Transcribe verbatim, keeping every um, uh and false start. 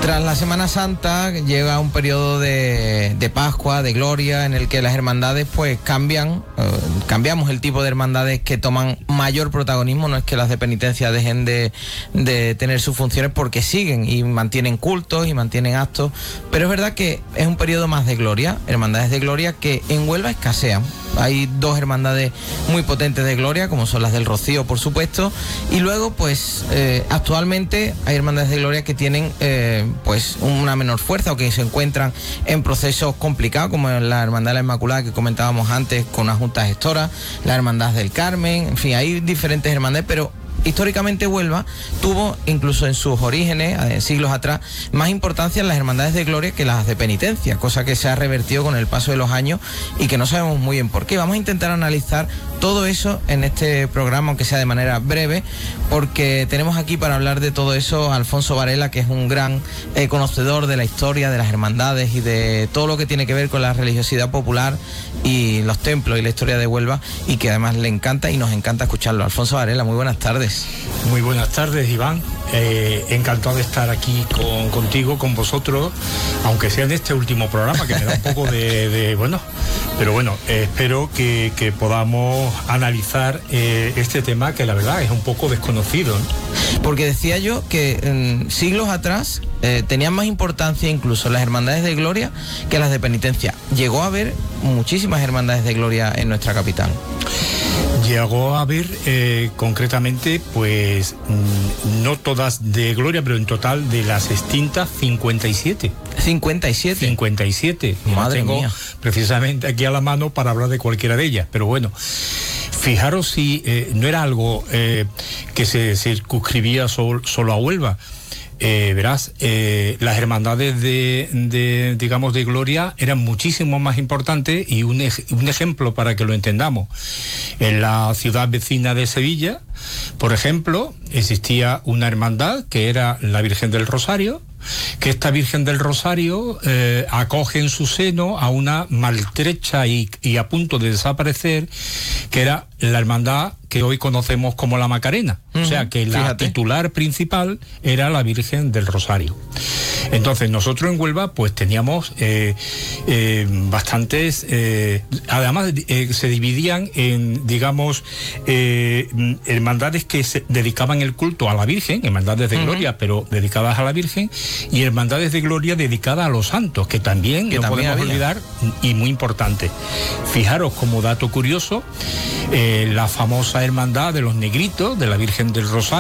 Tras la Semana Santa llega un periodo de, de Pascua, de gloria, en el que las hermandades pues cambian, eh, cambiamos el tipo de hermandades que toman mayor protagonismo. No es que las de penitencia dejen de, de tener sus funciones, porque siguen y mantienen cultos y mantienen actos, pero es verdad que es un periodo más de gloria, hermandades de gloria que en Huelva escasean. Hay dos hermandades muy potentes de gloria, como son las del Rocío, por supuesto, y luego pues eh, actualmente hay hermandades de gloria que tienen eh, pues una menor fuerza o que se encuentran en procesos complicados, como la Hermandad de la Inmaculada que comentábamos antes con una junta gestora, la Hermandad del Carmen, en fin, hay diferentes hermandades, pero históricamente Huelva tuvo, incluso en sus orígenes, en siglos atrás, más importancia en las hermandades de gloria que las de penitencia, cosa que se ha revertido con el paso de los años y que no sabemos muy bien por qué. Vamos a intentar analizar todo eso en este programa, aunque sea de manera breve, porque tenemos aquí para hablar de todo eso a Alfonso Varela, que es un gran eh, conocedor de la historia de las hermandades y de todo lo que tiene que ver con la religiosidad popular y los templos y la historia de Huelva, y que además le encanta y nos encanta escucharlo. Alfonso Varela, muy buenas tardes. Muy buenas tardes, Iván. Eh, encantado de estar aquí con, contigo, con vosotros, aunque sea en este último programa, que me da un poco de, de bueno, pero bueno, eh, espero que, que podamos analizar eh, este tema, que la verdad es un poco desconocido, ¿no? Porque decía yo que en siglos atrás eh, tenían más importancia incluso las hermandades de gloria que las de penitencia. Llegó a haber muchísimas hermandades de gloria en nuestra capital. Llegó a haber eh, concretamente, pues mm, no todas de gloria, pero en total de las extintas cincuenta y siete. cincuenta y siete. cincuenta y siete. Madre tengo mía. Precisamente aquí a la mano para hablar de cualquiera de ellas, pero bueno. Fijaros si eh, no era algo eh, que se circunscribía sol, solo a Huelva. Eh, verás, eh, las hermandades de, de, digamos, de gloria eran muchísimo más importantes, y un, ej un ejemplo para que lo entendamos. En la ciudad vecina de Sevilla, por ejemplo, existía una hermandad que era la Virgen del Rosario, que esta Virgen del Rosario eh, acoge en su seno a una maltrecha y, y a punto de desaparecer, que era la hermandad que hoy conocemos como la Macarena. Uh-huh. O sea, que la Fíjate. titular principal era la Virgen del Rosario. Entonces nosotros en Huelva pues teníamos eh, eh, bastantes, eh, además eh, se dividían en, digamos, eh, hermandades que se dedicaban el culto a la Virgen, hermandades de uh-huh. gloria, pero dedicadas a la Virgen, y hermandades de gloria dedicadas a los santos, que también que no también podemos había. olvidar, y muy importante. Fijaros, como dato curioso, eh, la famosa hermandad de los Negritos, de la Virgen del Rosario,